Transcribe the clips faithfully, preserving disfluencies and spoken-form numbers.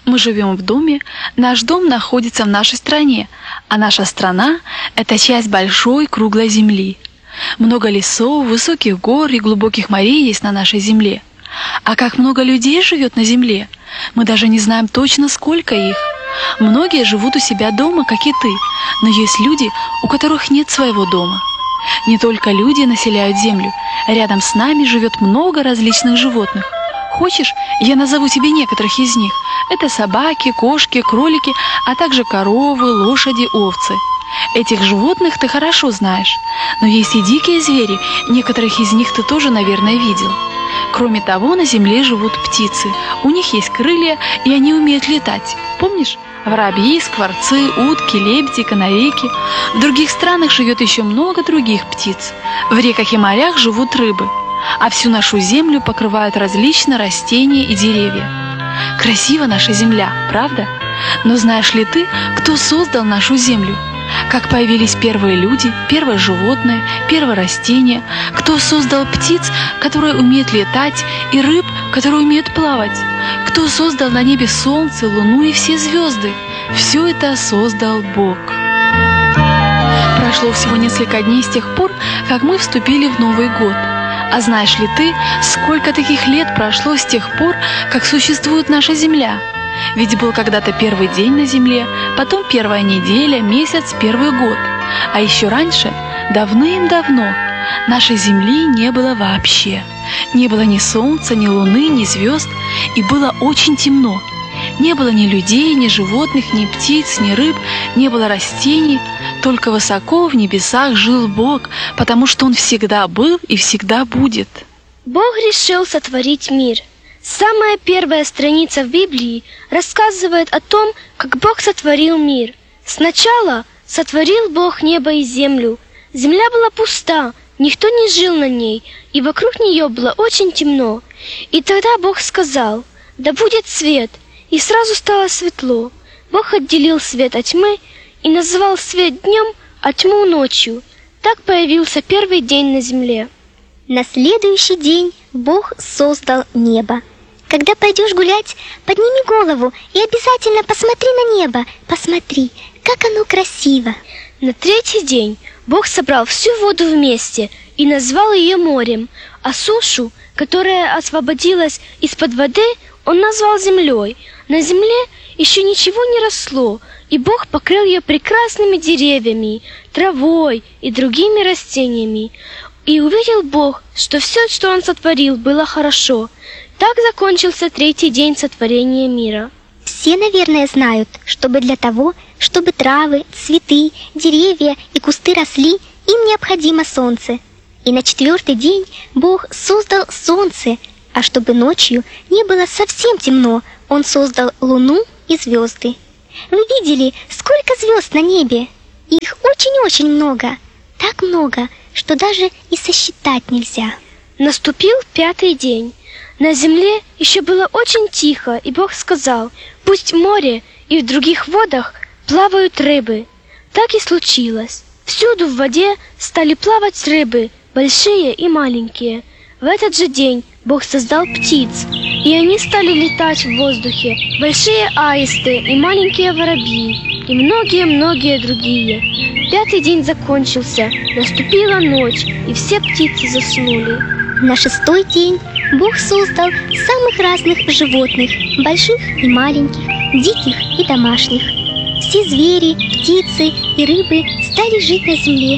Мы живем в доме, наш дом находится в нашей стране, а наша страна – это часть большой круглой земли. Много лесов, высоких гор и глубоких морей есть на нашей земле. А как много людей живет на земле, мы даже не знаем точно, сколько их. Многие живут у себя дома, как и ты, но есть люди, у которых нет своего дома. Не только люди населяют землю, рядом с нами живет много различных животных. Хочешь, я назову тебе некоторых из них? Это собаки, кошки, кролики, а также коровы, лошади, овцы. Этих животных ты хорошо знаешь, но есть и дикие звери, некоторых из них ты тоже, наверное, видел. Кроме того, на земле живут птицы, у них есть крылья, и они умеют летать. Помнишь? Воробьи, скворцы, утки, лебеди, канарейки. В других странах живет еще много других птиц. В реках и морях живут рыбы. А всю нашу землю покрывают различные растения и деревья. Красива наша земля, правда? Но знаешь ли ты, кто создал нашу землю? Как появились первые люди, первые животные, первые растения? Кто создал птиц, которые умеют летать, и рыб, которые умеют плавать? Кто создал на небе солнце, луну и все звезды? Все это создал Бог. Прошло всего несколько дней с тех пор, как мы вступили в Новый год. А знаешь ли ты, сколько таких лет прошло с тех пор, как существует наша земля? Ведь был когда-то первый день на земле, потом первая неделя, месяц, первый год. А еще раньше, давным-давно, нашей земли не было вообще. Не было ни солнца, ни луны, ни звезд, и было очень темно. Не было ни людей, ни животных, ни птиц, ни рыб, не было растений. Только высоко в небесах жил Бог, потому что Он всегда был и всегда будет. Бог решил сотворить мир. Самая первая страница в Библии рассказывает о том, как Бог сотворил мир. Сначала сотворил Бог небо и землю. Земля была пуста, никто не жил на ней, и вокруг нее было очень темно. И тогда Бог сказал: «Да будет свет», и сразу стало светло. Бог отделил свет от тьмы и называл свет днем, а тьму ночью. Так появился первый день на земле. На следующий день Бог создал небо. Когда пойдешь гулять, подними голову и обязательно посмотри на небо. Посмотри, как оно красиво. На третий день Бог собрал всю воду вместе и назвал ее морем, а сушу, которая освободилась из-под воды, Он назвал землей. На земле еще ничего не росло, и Бог покрыл ее прекрасными деревьями, травой и другими растениями. И увидел Бог, что все, что Он сотворил, было хорошо. Так закончился третий день сотворения мира. Все, наверное, знают, чтобы для того, чтобы травы, цветы, деревья и кусты росли, им необходимо солнце. И на четвертый день Бог создал солнце, а чтобы ночью не было совсем темно, Он создал луну и звезды. Вы видели, сколько звезд на небе? Их очень-очень много, так много, что даже и сосчитать нельзя. Наступил пятый день. На земле еще было очень тихо, и Бог сказал: «Пусть в море и в других водах плавают рыбы». Так и случилось. Всюду в воде стали плавать рыбы, большие и маленькие. В этот же день Бог создал птиц, и они стали летать в воздухе, большие аисты и маленькие воробьи, и многие-многие другие. Пятый день закончился, наступила ночь, и все птицы заснули. На шестой день Бог создал самых разных животных, больших и маленьких, диких и домашних. Все звери, птицы и рыбы стали жить на земле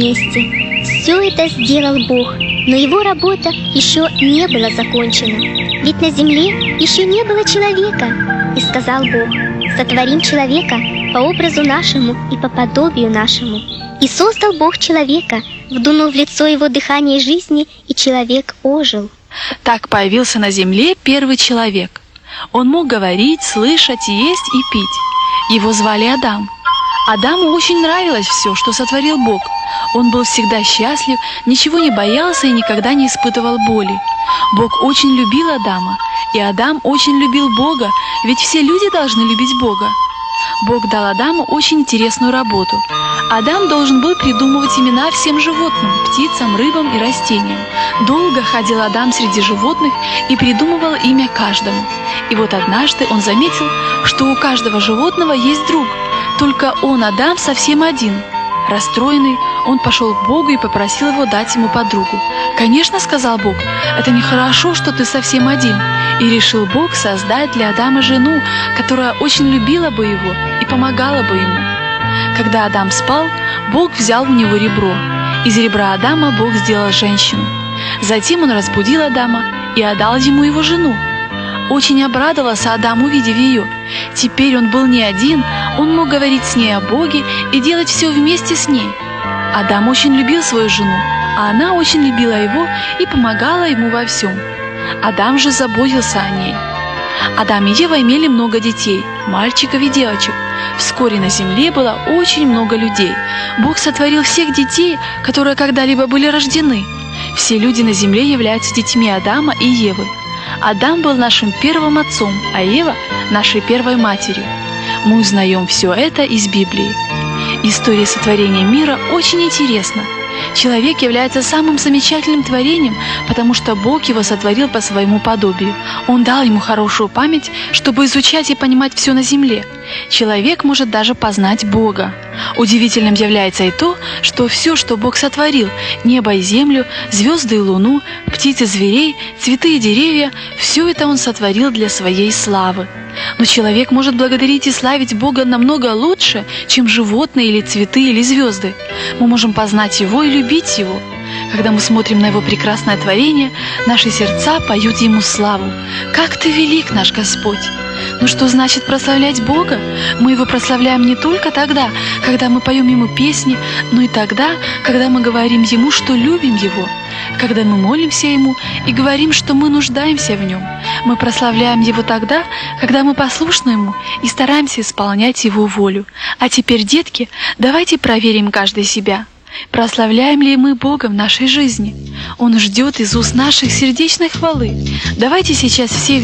вместе. Все это сделал Бог, но Его работа еще не была закончена. Ведь на земле еще не было человека. И сказал Бог: «Сотворим человека по образу нашему и по подобию нашему». И создал Бог человека, вдунув в лицо его дыхание жизни, и человек ожил. Так появился на земле первый человек. Он мог говорить, слышать, есть и пить. Его звали Адам. Адаму очень нравилось все, что сотворил Бог. Он был всегда счастлив, ничего не боялся и никогда не испытывал боли. Бог очень любил Адама, и Адам очень любил Бога, ведь все люди должны любить Бога. Бог дал Адаму очень интересную работу. Адам должен был придумывать имена всем животным, птицам, рыбам и растениям. Долго ходил Адам среди животных и придумывал имя каждому. И вот однажды он заметил, что у каждого животного есть друг, только он, Адам, совсем один. Расстроенный, он пошел к Богу и попросил его дать ему подругу. «Конечно, — сказал Бог, — это нехорошо, что ты совсем один». И решил Бог создать для Адама жену, которая очень любила бы его и помогала бы ему. Когда Адам спал, Бог взял у него ребро. Из ребра Адама Бог сделал женщину. Затем он разбудил Адама и отдал ему его жену. Очень обрадовался Адам, увидев ее. Теперь он был не один, он мог говорить с ней о Боге и делать все вместе с ней. Адам очень любил свою жену, а она очень любила его и помогала ему во всем. Адам же заботился о ней. Адам и Ева имели много детей, мальчиков и девочек. Вскоре на земле было очень много людей. Бог сотворил всех детей, которые когда-либо были рождены. Все люди на земле являются детьми Адама и Евы. Адам был нашим первым отцом, а Ева – нашей первой матерью. Мы узнаем все это из Библии. История сотворения мира очень интересна. Человек является самым замечательным творением, потому что Бог его сотворил по своему подобию. Он дал ему хорошую память, чтобы изучать и понимать все на земле. Человек может даже познать Бога. Удивительным является и то, что все, что Бог сотворил – небо и землю, звезды и луну, птиц и зверей, цветы и деревья – все это Он сотворил для своей славы. Но человек может благодарить и славить Бога намного лучше, чем животные или цветы или звезды. Мы можем познать Его и любить Его. Когда мы смотрим на Его прекрасное творение, наши сердца поют Ему славу. «Как Ты велик, наш Господь!» Но что значит прославлять Бога? Мы Его прославляем не только тогда, когда мы поем Ему песни, но и тогда, когда мы говорим Ему, что любим Его. Когда мы молимся Ему и говорим, что мы нуждаемся в Нем. Мы прославляем Его тогда, когда мы послушны Ему и стараемся исполнять Его волю. А теперь, детки, давайте проверим каждый себя. Прославляем ли мы Бога в нашей жизни? Он ждет из уст наших сердечной хвалы. Давайте сейчас все вместе